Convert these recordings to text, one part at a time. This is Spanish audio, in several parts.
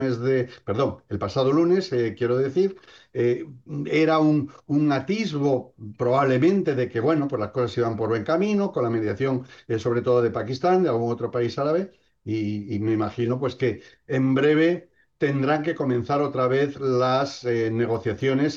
el pasado lunes, quiero decir, eh, era un atisbo probablemente de que, bueno, pues las cosas iban por buen camino, con la mediación sobre todo de Pakistán, de algún otro país árabe, y me imagino pues que en breve tendrán que comenzar otra vez las negociaciones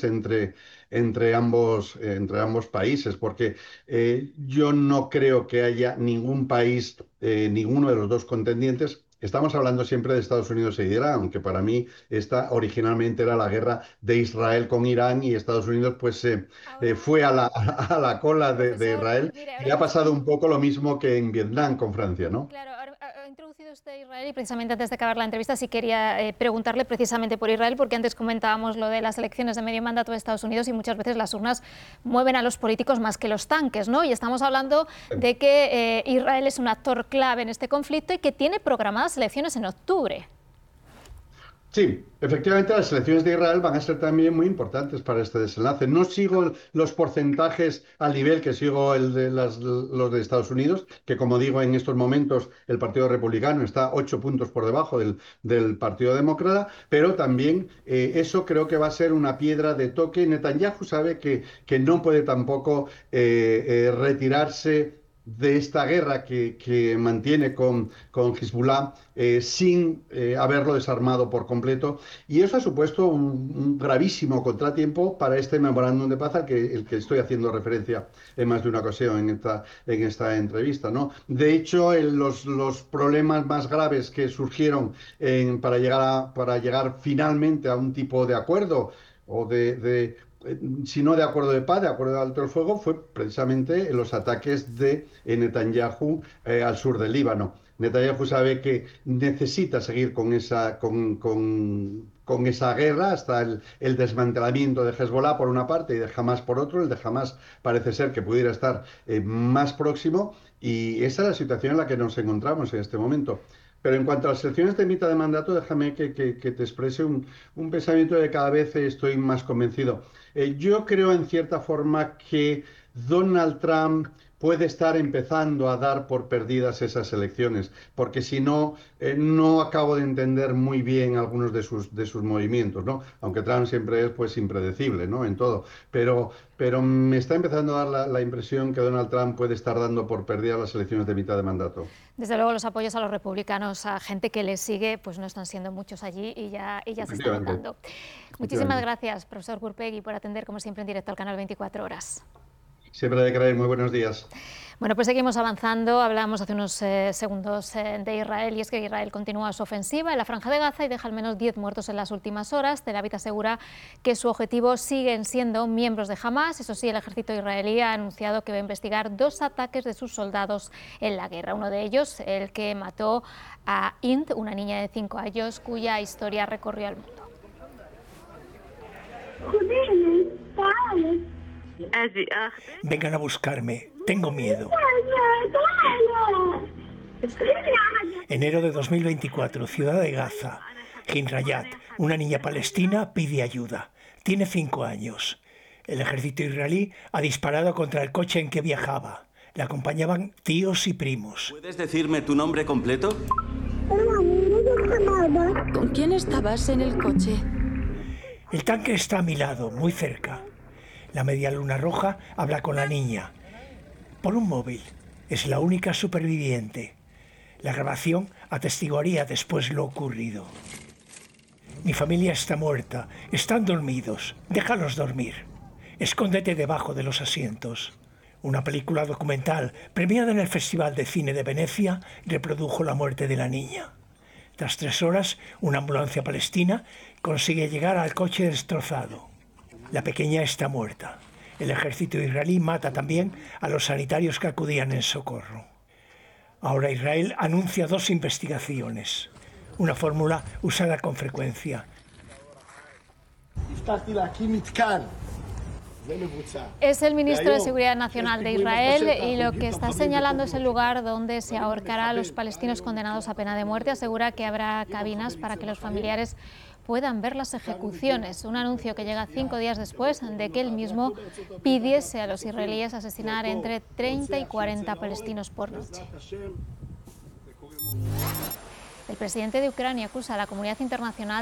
entre ambos países, porque yo no creo que haya ningún país, ninguno de los dos contendientes. Estamos hablando siempre de Estados Unidos e Irán, aunque para mí esta originalmente era la guerra de Israel con Irán y Estados Unidos pues Ahora, fue a a la cola de profesor, Israel mire, y ahora le que ha has, pasado un poco lo mismo que en Vietnam con Francia, ¿no? claro, ha introducido usted Israel y precisamente antes de acabar la entrevista sí quería preguntarle precisamente por Israel, porque antes comentábamos lo de las elecciones de medio mandato de Estados Unidos y muchas veces las urnas mueven a los políticos más que los tanques, ¿no? Y estamos hablando de que Israel es un actor clave en este conflicto y que tiene programadas elecciones en octubre. Sí, efectivamente las elecciones de Israel van a ser también muy importantes para este desenlace. No sigo los porcentajes al nivel que sigo los de Estados Unidos, que como digo en estos momentos el Partido Republicano está 8 puntos por debajo del Partido Demócrata, pero también eso creo que va a ser una piedra de toque. Netanyahu sabe que no puede tampoco retirarse de esta guerra que mantiene con Hezbollah sin haberlo desarmado por completo. Y eso ha supuesto un gravísimo contratiempo para este memorándum de paz el que estoy haciendo referencia en más de una ocasión en esta entrevista, ¿no? De hecho, los problemas más graves que surgieron para llegar finalmente a un tipo de acuerdo o si no de acuerdo de paz, de acuerdo de alto el fuego, fue precisamente los ataques de Netanyahu al sur del Líbano. Netanyahu sabe que necesita seguir con esa guerra hasta el desmantelamiento de Hezbollah por una parte y de Hamas por otro. El de Hamas parece ser que pudiera estar más próximo y esa es la situación en la que nos encontramos en este momento. Pero en cuanto a las elecciones de mitad de mandato, déjame que te exprese un pensamiento de que cada vez estoy más convencido. Yo creo en cierta forma que Donald Trump puede estar empezando a dar por perdidas esas elecciones, porque si no, no acabo de entender muy bien algunos de sus movimientos, ¿no? Aunque Trump siempre es pues impredecible, ¿no? En todo. Pero me está empezando a dar la impresión que Donald Trump puede estar dando por perdidas las elecciones de mitad de mandato. Desde luego los apoyos a los republicanos, a gente que les sigue, pues no están siendo muchos allí y ya se está Efectivamente, notando. Muchísimas efectivamente. gracias, profesor Gurpegui, por atender como siempre en directo al canal 24 horas. Siempre de creer, muy buenos días. Bueno, pues seguimos avanzando. Hablamos hace unos segundos de Israel y es que Israel continúa su ofensiva en la Franja de Gaza y deja al menos 10 muertos en las últimas horas. Tel Aviv asegura que su objetivo siguen siendo miembros de Hamas. Eso sí, el ejército israelí ha anunciado que va a investigar 2 ataques de sus soldados en la guerra. Uno de ellos, el que mató a Int, una niña de 5 años cuya historia recorrió el mundo. Vengan a buscarme, tengo miedo. Enero de 2024, ciudad de Gaza. Hinrayat, una niña palestina, pide ayuda. Tiene 5 años. El ejército israelí ha disparado contra el coche en que viajaba. Le acompañaban tíos y primos. ¿Puedes decirme tu nombre completo? ¿Con quién estabas en el coche? El tanque está a mi lado, muy cerca. La media luna roja habla con la niña. Por un móvil. Es la única superviviente. La grabación atestiguaría después lo ocurrido. Mi familia está muerta. Están dormidos. Déjalos dormir. Escóndete debajo de los asientos. Una película documental premiada en el Festival de Cine de Venecia reprodujo la muerte de la niña. Tras 3 horas, una ambulancia palestina consigue llegar al coche destrozado. La pequeña está muerta. El ejército israelí mata también a los sanitarios que acudían en socorro. Ahora Israel anuncia 2 investigaciones. Una fórmula usada con frecuencia. Es el ministro de Seguridad Nacional de Israel y lo que está señalando es el lugar donde se ahorcará a los palestinos condenados a pena de muerte. Asegura que habrá cabinas para que los familiares puedan ver las ejecuciones. Un anuncio que llega 5 días después de que él mismo pidiese a los israelíes asesinar entre 30 y 40 palestinos por noche. El presidente de Ucrania acusa a la comunidad internacional